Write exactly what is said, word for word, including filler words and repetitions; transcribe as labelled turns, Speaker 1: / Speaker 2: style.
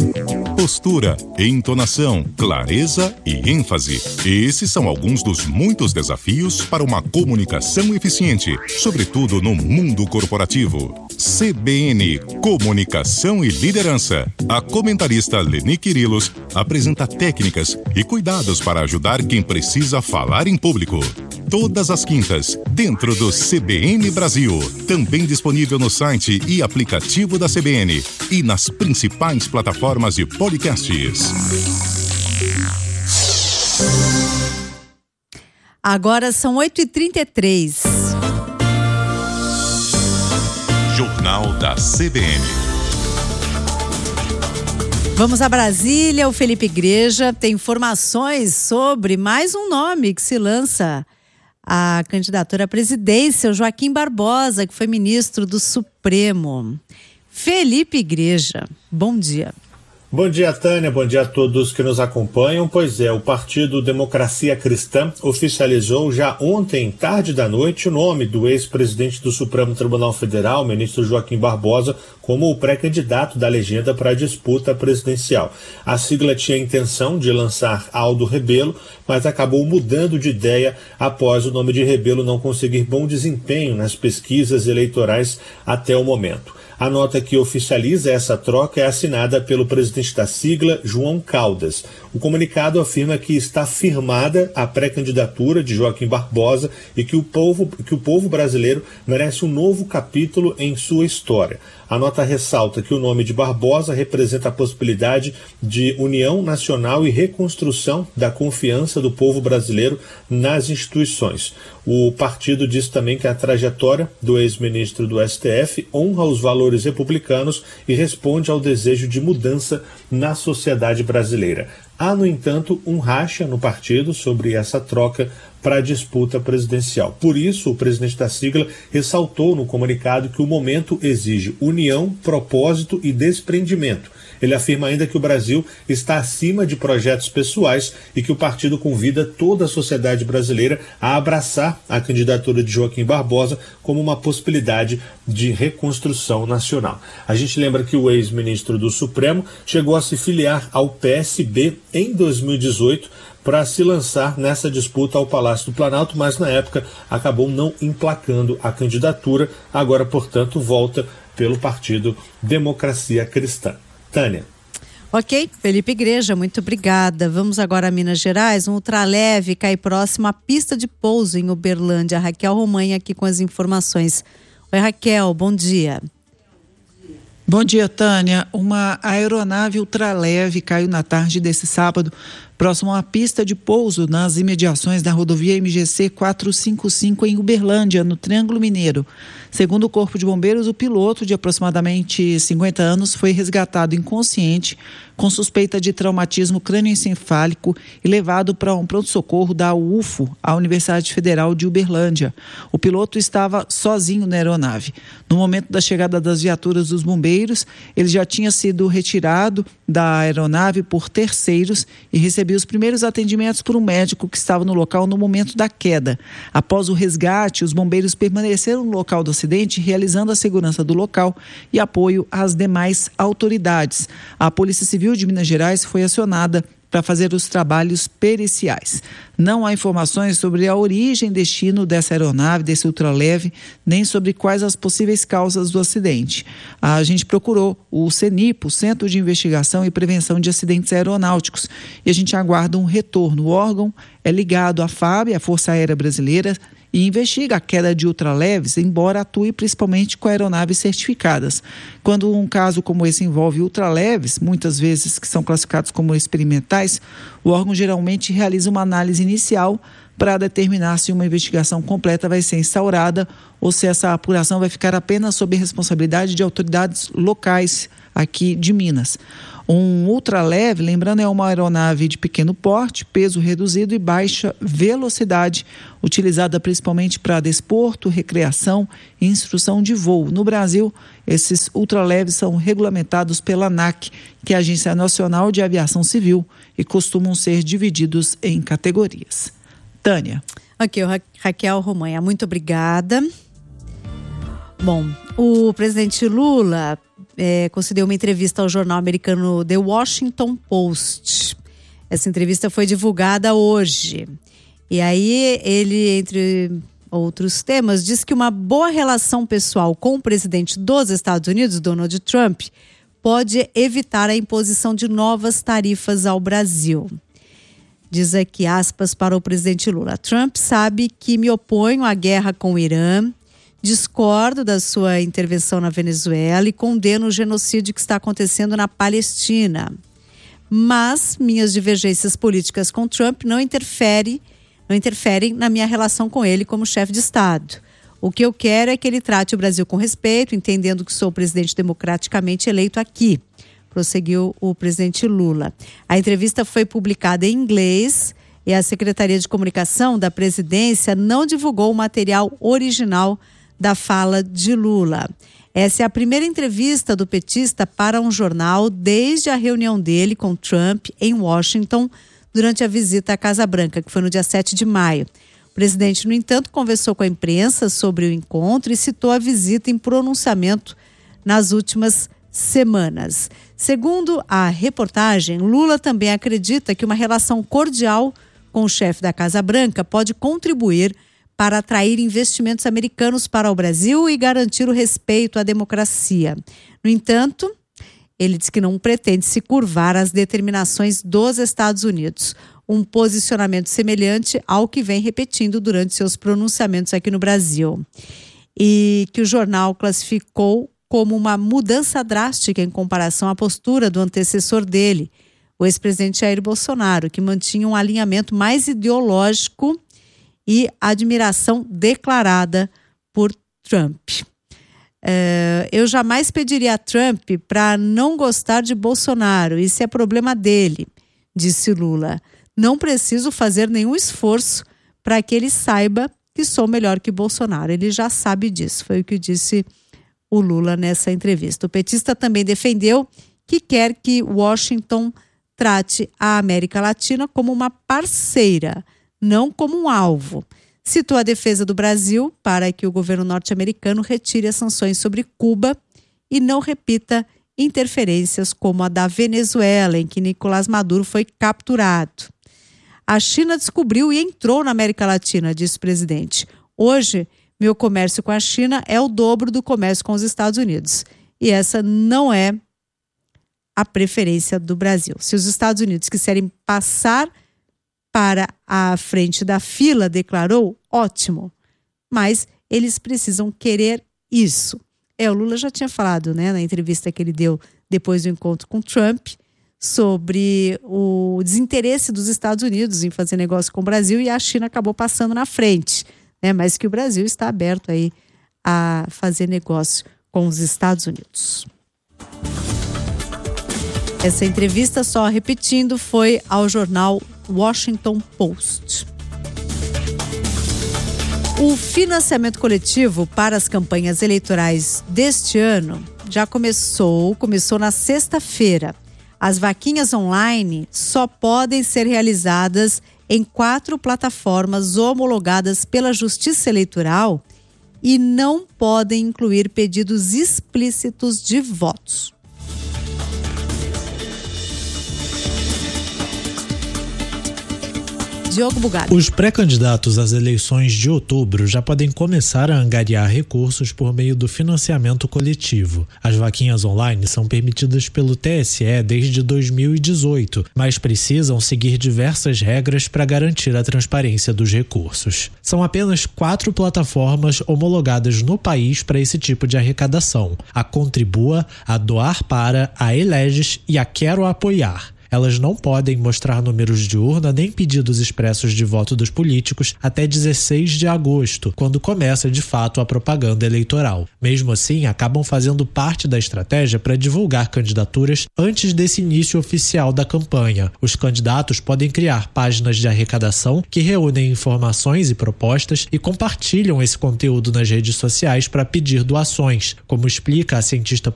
Speaker 1: Postura, entonação, clareza e ênfase. Esses são alguns dos muitos desafios para uma comunicação eficiente, sobretudo no mundo corporativo. C B N Comunicação e Liderança. A comentarista Leni Quirilos apresenta técnicas e cuidados para ajudar quem precisa falar em público. Todas as quintas, dentro do C B N Brasil. Também disponível no site e aplicativo da C B N e nas principais plataformas de podcasts.
Speaker 2: Agora são oito e trinta e três.
Speaker 1: Jornal da C B N.
Speaker 2: Vamos a Brasília. O Felipe Igreja tem informações sobre mais um nome que se lança à candidatura à presidência, o Joaquim Barbosa, que foi ministro do Supremo. Felipe Igreja, bom dia.
Speaker 3: Bom dia, Tânia. Bom dia a todos que nos acompanham. Pois é, o Partido Democracia Cristã oficializou já ontem, tarde da noite, o nome do ex-presidente do Supremo Tribunal Federal, ministro Joaquim Barbosa, como o pré-candidato da legenda para a disputa presidencial. A sigla tinha a intenção de lançar Aldo Rebelo, mas acabou mudando de ideia após o nome de Rebelo não conseguir bom desempenho nas pesquisas eleitorais até o momento. A nota que oficializa essa troca é assinada pelo presidente da sigla, João Caldas. O comunicado afirma que está firmada a pré-candidatura de Joaquim Barbosa e que o povo, que o povo brasileiro merece um novo capítulo em sua história. A nota ressalta que o nome de Barbosa representa a possibilidade de união nacional e reconstrução da confiança do povo brasileiro nas instituições. O partido diz também que a trajetória do ex-ministro do S T F honra os valores republicanos e responde ao desejo de mudança na sociedade brasileira. Há, no entanto, um racha no partido sobre essa troca para a disputa presidencial. Por isso, o presidente da sigla ressaltou no comunicado que o momento exige união, propósito e desprendimento. Ele afirma ainda que o Brasil está acima de projetos pessoais e que o partido convida toda a sociedade brasileira a abraçar a candidatura de Joaquim Barbosa como uma possibilidade de reconstrução nacional. A gente lembra que o ex-ministro do Supremo chegou a se filiar ao P S B em dois mil e dezoito para se lançar nessa disputa ao Palácio do Planalto, mas na época acabou não emplacando a candidatura. Agora, portanto, volta pelo Partido Democracia Cristã. Tânia.
Speaker 2: Ok, Felipe Igreja, muito obrigada. Vamos agora a Minas Gerais. Um ultraleve cai próximo à pista de pouso em Uberlândia. Raquel Romanha aqui com as informações. Oi, Raquel, bom dia.
Speaker 4: Bom dia, Tânia. Uma aeronave ultraleve caiu na tarde desse sábado próximo à pista de pouso nas imediações da rodovia M G C quatrocentos e cinquenta e cinco em Uberlândia, no Triângulo Mineiro. Segundo o Corpo de Bombeiros, o piloto, de aproximadamente cinquenta anos, foi resgatado inconsciente com suspeita de traumatismo crânioencefálico e levado para um pronto-socorro da U F O, a Universidade Federal de Uberlândia. O piloto estava sozinho na aeronave. No momento da chegada das viaturas dos bombeiros, ele já tinha sido retirado da aeronave por terceiros e recebeu os primeiros atendimentos por um médico que estava no local no momento da queda. Após o resgate, os bombeiros permaneceram no local do acidente, realizando a segurança do local e apoio às demais autoridades. A Polícia Civil de Minas Gerais foi acionada para fazer os trabalhos periciais. Não há informações sobre a origem e destino dessa aeronave, desse ultraleve, nem sobre quais as possíveis causas do acidente. A gente procurou o CENIP, o Centro de Investigação e Prevenção de Acidentes Aeronáuticos, e a gente aguarda um retorno. O órgão é ligado à FAB, a Força Aérea Brasileira, e investiga a queda de ultraleves, embora atue principalmente com aeronaves certificadas. Quando um caso como esse envolve ultraleves, muitas vezes que são classificados como experimentais, o órgão geralmente realiza uma análise inicial para determinar se uma investigação completa vai ser instaurada ou se essa apuração vai ficar apenas sob responsabilidade de autoridades locais aqui de Minas. Um ultraleve, lembrando, é uma aeronave de pequeno porte, peso reduzido e baixa velocidade, utilizada principalmente para desporto, recreação e instrução de voo. No Brasil, esses ultraleves são regulamentados pela ANAC, que é a Agência Nacional de Aviação Civil, e costumam ser divididos em categorias. Tânia.
Speaker 2: Ok, Ra- Raquel Romanha, muito obrigada. Bom, o presidente Lula é, concedeu uma entrevista ao jornal americano The Washington Post. Essa entrevista foi divulgada hoje. E aí ele, entre outros temas, diz que uma boa relação pessoal com o presidente dos Estados Unidos, Donald Trump, pode evitar a imposição de novas tarifas ao Brasil. Diz aqui, aspas, para o presidente Lula: Trump sabe que me oponho à guerra com o Irã, discordo da sua intervenção na Venezuela e condeno o genocídio que está acontecendo na Palestina. Mas minhas divergências políticas com Trump não interferem, não interferem na minha relação com ele como chefe de Estado. O que eu quero é que ele trate o Brasil com respeito, entendendo que sou o presidente democraticamente eleito aqui, prosseguiu o presidente Lula. A entrevista foi publicada em inglês e a Secretaria de Comunicação da Presidência não divulgou o material original da fala de Lula. Essa é a primeira entrevista do petista para um jornal desde a reunião dele com Trump em Washington durante a visita à Casa Branca, que foi no dia sete de maio. O presidente, no entanto, conversou com a imprensa sobre o encontro e citou a visita em pronunciamento nas últimas semanas. Segundo a reportagem, Lula também acredita que uma relação cordial com o chefe da Casa Branca pode contribuir para atrair investimentos americanos para o Brasil e garantir o respeito à democracia. No entanto, ele diz que não pretende se curvar às determinações dos Estados Unidos, um posicionamento semelhante ao que vem repetindo durante seus pronunciamentos aqui no Brasil, e que o jornal classificou como uma mudança drástica em comparação à postura do antecessor dele, o ex-presidente Jair Bolsonaro, que mantinha um alinhamento mais ideológico e admiração declarada por Trump. Uh, eu jamais pediria a Trump para não gostar de Bolsonaro, isso é problema dele, disse Lula. Não preciso fazer nenhum esforço para que ele saiba que sou melhor que Bolsonaro. Ele já sabe disso, foi o que disse o Lula nessa entrevista. O petista também defendeu que quer que Washington trate a América Latina como uma parceira, não como um alvo. Citou a defesa do Brasil para que o governo norte-americano retire as sanções sobre Cuba e não repita interferências como a da Venezuela, em que Nicolás Maduro foi capturado. A China descobriu e entrou na América Latina, disse o presidente. Hoje, meu comércio com a China é o dobro do comércio com os Estados Unidos. E essa não é a preferência do Brasil. Se os Estados Unidos quiserem passar para a frente da fila, declarou, ótimo. Mas eles precisam querer isso. É, o Lula já tinha falado, né, na entrevista que ele deu depois do encontro com Trump, sobre o desinteresse dos Estados Unidos em fazer negócio com o Brasil, e a China acabou passando na frente, né, mas que o Brasil está aberto aí a fazer negócio com os Estados Unidos. Essa entrevista, só repetindo, foi ao jornal Washington Post. O financiamento coletivo para as campanhas eleitorais deste ano já começou, começou na sexta-feira. As vaquinhas online só podem ser realizadas em quatro plataformas homologadas pela Justiça Eleitoral e não podem incluir pedidos explícitos de votos. Diogo Bugalho.
Speaker 5: Os pré-candidatos às eleições de outubro já podem começar a angariar recursos por meio do financiamento coletivo. As vaquinhas online são permitidas pelo T S E desde dois mil e dezoito, mas precisam seguir diversas regras para garantir a transparência dos recursos. São apenas quatro plataformas homologadas no país para esse tipo de arrecadação: a Contribua, a Doar Para, a Eleges e a Quero Apoiar. Elas não podem mostrar números de urna nem pedidos expressos de voto dos políticos até dezesseis de agosto, quando começa de fato a propaganda eleitoral. Mesmo assim, acabam fazendo parte da estratégia para divulgar candidaturas antes desse início oficial da campanha. Os candidatos podem criar páginas de arrecadação que reúnem informações e propostas e compartilham esse conteúdo nas redes sociais para pedir doações, como explica a cientista